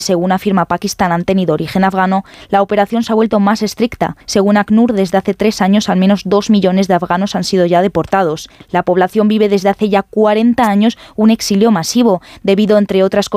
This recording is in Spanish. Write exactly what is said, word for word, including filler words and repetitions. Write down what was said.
según afirma Pakistán, han tenido origen afgano, la operación se ha vuelto más estricta. Según ACNUR, desde hace tres años al menos dos millones de afganos han sido ya deportados. La población vive desde hace ya cuarenta años un exilio masivo, debido, entre otras cosas,